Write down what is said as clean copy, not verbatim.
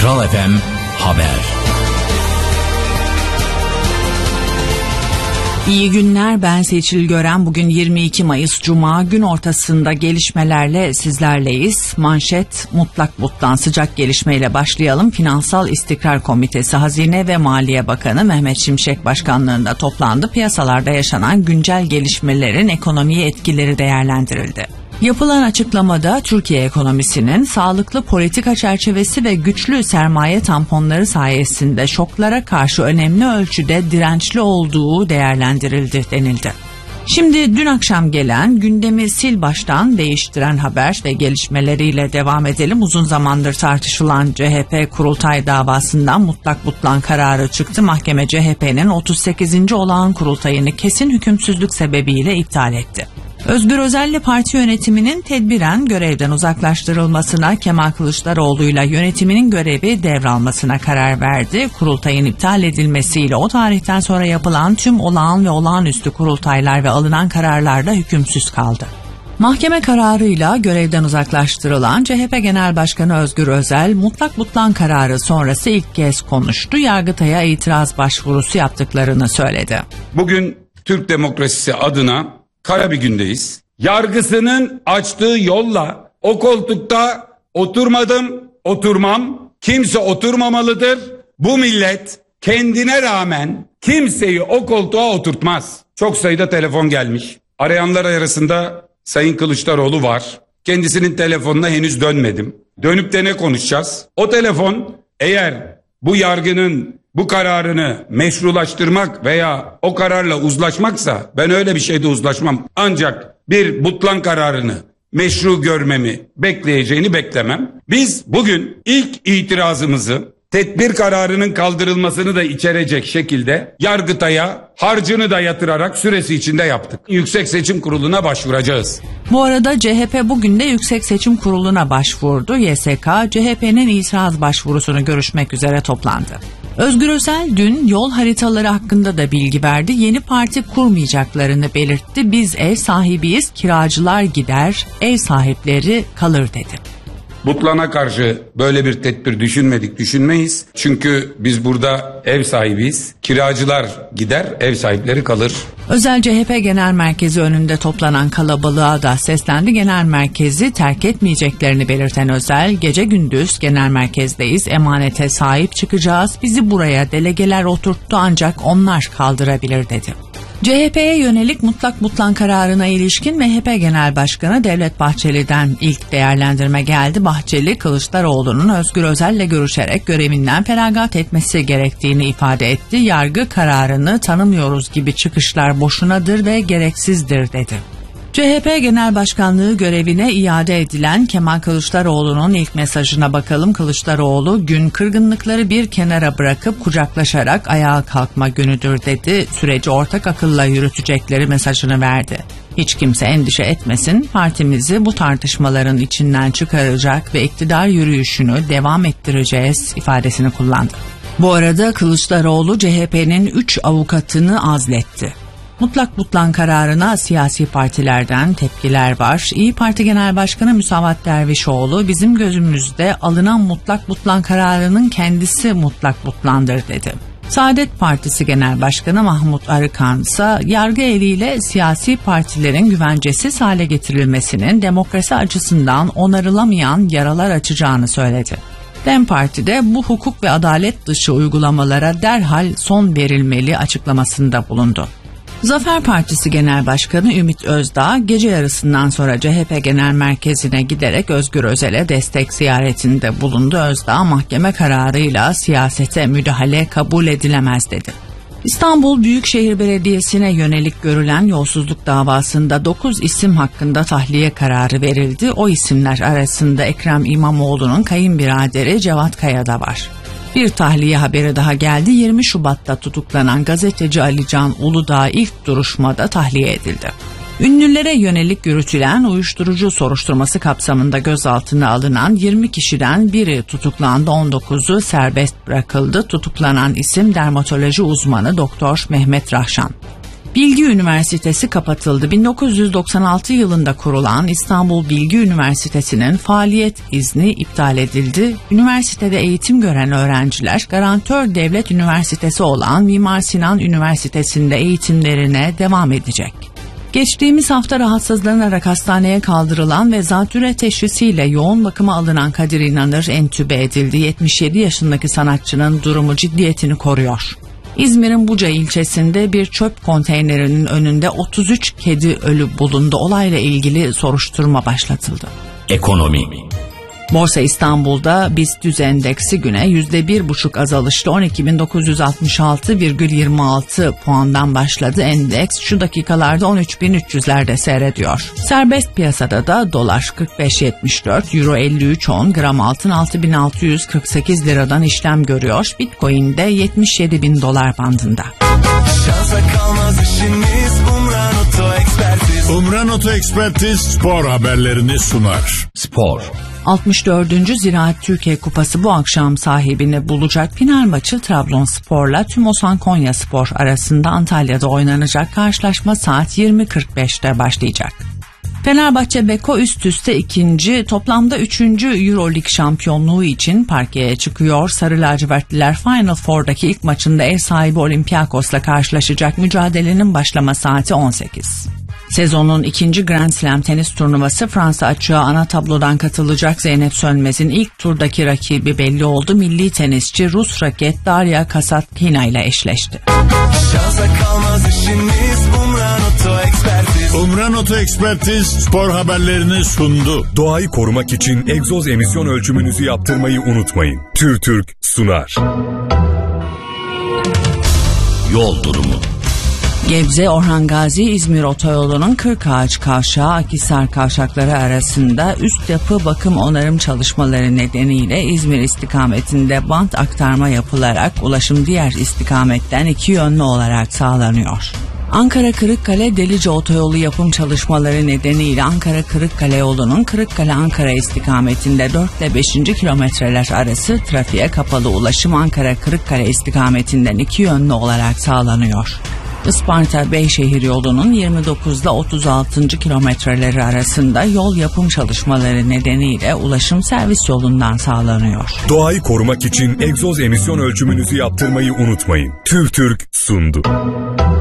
Kral FM Haber. İyi günler, ben Seçil Gören. Bugün 22 Mayıs Cuma, gün ortasında gelişmelerle sizlerleyiz. Manşet mutlak sıcak gelişmeyle başlayalım. Finansal İstikrar Komitesi Hazine ve Maliye Bakanı Mehmet Şimşek başkanlığında toplandı. Piyasalarda yaşanan güncel gelişmelerin ekonomiye etkileri değerlendirildi. Yapılan açıklamada Türkiye ekonomisinin sağlıklı politika çerçevesi ve güçlü sermaye tamponları sayesinde şoklara karşı önemli ölçüde dirençli olduğu değerlendirildi denildi. Şimdi dün akşam gelen gündemi sil baştan değiştiren haber ve gelişmeleriyle devam edelim. Uzun zamandır tartışılan CHP kurultay davasından mutlak kararı çıktı. Mahkeme CHP'nin 38. olağan kurultayını kesin hükümsüzlük sebebiyle iptal etti. Özgür Özel'le parti yönetiminin tedbiren görevden uzaklaştırılmasına, Kemal Kılıçdaroğlu'yla yönetiminin görevi devralmasına karar verdi. Kurultayın iptal edilmesiyle o tarihten sonra yapılan tüm olağan ve olağanüstü kurultaylar ve alınan kararlar da hükümsüz kaldı. Mahkeme kararıyla görevden uzaklaştırılan CHP Genel Başkanı Özgür Özel, mutlak kararı sonrası ilk kez konuştu. Yargıtay'a itiraz başvurusu yaptıklarını söyledi. Bugün Türk demokrasisi adına kara bir gündeyiz. Yargısının açtığı yolla o koltukta oturmadım, oturmam, kimse oturmamalıdır. Bu millet kendine rağmen kimseyi o koltuğa oturtmaz. Çok sayıda telefon gelmiş. Arayanlar arasında Sayın Kılıçdaroğlu var. Kendisinin telefonuna henüz dönmedim. Dönüp de ne konuşacağız? O telefon eğer bu yargının bu kararını meşrulaştırmak veya o kararla uzlaşmaksa ben öyle bir şeyde uzlaşmam. Ancak bir butlan kararını meşru görmemi bekleyeceğini beklemem. Biz bugün ilk itirazımızı tedbir kararının kaldırılmasını da içerecek şekilde Yargıtay'a harcını da yatırarak süresi içinde yaptık. Yüksek Seçim Kurulu'na başvuracağız. Bu arada CHP bugün de Yüksek Seçim Kurulu'na başvurdu. YSK, CHP'nin itiraz başvurusunu görüşmek üzere toplandı. Özgür Özel dün yol haritaları hakkında da bilgi verdi. Yeni parti kurmayacaklarını belirtti. Biz ev sahibiyiz, kiracılar gider, ev sahipleri kalır dedi. Butlana karşı böyle bir tedbir düşünmedik, düşünmeyiz. Çünkü biz burada ev sahibiyiz. Kiracılar gider, ev sahipleri kalır. Özel CHP Genel Merkezi önünde toplanan kalabalığa da seslendi. Genel merkezi terk etmeyeceklerini belirten Özel, gece gündüz genel merkezdeyiz, emanete sahip çıkacağız. Bizi buraya delegeler oturttu ancak onlar kaldırabilir dedi. CHP'ye yönelik mutlak kararına ilişkin MHP Genel Başkanı Devlet Bahçeli'den ilk değerlendirme geldi. Bahçeli, Kılıçdaroğlu'nun Özgür Özel'le görüşerek görevinden feragat etmesi gerektiğini ifade etti. Yargı kararını tanımıyoruz gibi çıkışlar boşunadır ve gereksizdir dedi. CHP Genel Başkanlığı görevine iade edilen Kemal Kılıçdaroğlu'nun ilk mesajına bakalım. Kılıçdaroğlu, gün kırgınlıkları bir kenara bırakıp kucaklaşarak ayağa kalkma günüdür dedi. Süreci ortak akılla yürütecekleri mesajını verdi. Hiç kimse endişe etmesin, partimizi bu tartışmaların içinden çıkaracak ve iktidar yürüyüşünü devam ettireceğiz ifadesini kullandı. Bu arada Kılıçdaroğlu CHP'nin 3 avukatını azletti. Mutlak kararına siyasi partilerden tepkiler var. İYİ Parti Genel Başkanı Müsavat Dervişoğlu, bizim gözümüzde alınan mutlak kararının kendisi mutlakdır dedi. Saadet Partisi Genel Başkanı Mahmut Arıkan ise yargı eliyle siyasi partilerin güvencesiz hale getirilmesinin demokrasi açısından onarılamayan yaralar açacağını söyledi. DEM Parti de bu hukuk ve adalet dışı uygulamalara derhal son verilmeli açıklamasında bulundu. Zafer Partisi Genel Başkanı Ümit Özdağ gece yarısından sonra CHP Genel Merkezi'ne giderek Özgür Özel'e destek ziyaretinde bulundu. Özdağ, mahkeme kararıyla siyasete müdahale kabul edilemez dedi. İstanbul Büyükşehir Belediyesi'ne yönelik görülen yolsuzluk davasında 9 isim hakkında tahliye kararı verildi. O isimler arasında Ekrem İmamoğlu'nun kayınbiraderi Cevat Kaya da var. Bir tahliye haberi daha geldi. 20 Şubat'ta tutuklanan gazeteci Ali Can Uludağ ilk duruşmada tahliye edildi. Ünlülere yönelik yürütülen uyuşturucu soruşturması kapsamında gözaltına alınan 20 kişiden biri tutuklandı, 19'u serbest bırakıldı. Tutuklanan isim dermatoloji uzmanı Doktor Mehmet Rahşan. Bilgi Üniversitesi kapatıldı. 1996 yılında kurulan İstanbul Bilgi Üniversitesi'nin faaliyet izni iptal edildi. Üniversitede eğitim gören öğrenciler garantör devlet üniversitesi olan Mimar Sinan Üniversitesi'nde eğitimlerine devam edecek. Geçtiğimiz hafta rahatsızlanarak hastaneye kaldırılan ve zatürre teşhisiyle yoğun bakıma alınan Kadir İnanır entübe edildi. 77 yaşındaki sanatçının durumu ciddiyetini koruyor. İzmir'in Buca ilçesinde bir çöp konteynerinin önünde 33 kedi ölü bulundu. Olayla ilgili soruşturma başlatıldı. Ekonomi. Borsa İstanbul'da BIST endeksi güne %1,5 azalışlı 12.966,26 puandan başladı. Endeks şu dakikalarda 13.300'lerde seyrediyor. Serbest piyasada da dolar 45.74, euro 53.10, gram altın 6.648 liradan işlem görüyor. Bitcoin de 77.000 dolar bandında. Şansa kalmaz işiniz, Umran Oto Ekspertiz. Umran Oto Ekspertiz spor haberlerini sunar. Spor. 64. Ziraat Türkiye Kupası bu akşam sahibini bulacak. Final maçı Trabzonspor'la Tümosan Konyaspor arasında Antalya'da oynanacak. Karşılaşma saat 20.45'te başlayacak. Fenerbahçe Beko üst üste ikinci, toplamda 3. Euroleague şampiyonluğu için parkeye çıkıyor. Sarı lacivertliler Final Four'daki ilk maçında ev sahibi Olympiakos'la karşılaşacak. Mücadelenin başlama saati 18. Sezonun ikinci Grand Slam tenis turnuvası Fransa açığa ana tablodan katılacak. Zeynep Sönmez'in ilk turdaki rakibi belli oldu. Milli tenisçi Rus raket Daria Kasatkina ile eşleşti. Şansa kalmaz işiniz, Umran Oto Ekspertiz. Umran Oto Ekspertiz spor haberlerini sundu. Doğayı korumak için egzoz emisyon ölçümünüzü yaptırmayı unutmayın. TÜRTÜRK sunar. Yol durumu. Gebze Orhan Gazi İzmir Otoyolu'nun Kırkağaç Kavşağı Akhisar kavşakları arasında üst yapı bakım onarım çalışmaları nedeniyle İzmir istikametinde bant aktarma yapılarak ulaşım diğer istikametten iki yönlü olarak sağlanıyor. Ankara Kırıkkale Delice Otoyolu yapım çalışmaları nedeniyle Ankara Kırıkkale yolunun Kırıkkale Ankara istikametinde 4 ile 5. kilometreler arası trafiğe kapalı, ulaşım Ankara Kırıkkale istikametinden iki yönlü olarak sağlanıyor. Isparta Beyşehir yolunun 29 ile 36. kilometreleri arasında yol yapım çalışmaları nedeniyle ulaşım servis yolundan sağlanıyor. Doğayı korumak için egzoz emisyon ölçümünüzü yaptırmayı unutmayın. TÜRTÜRK sundu.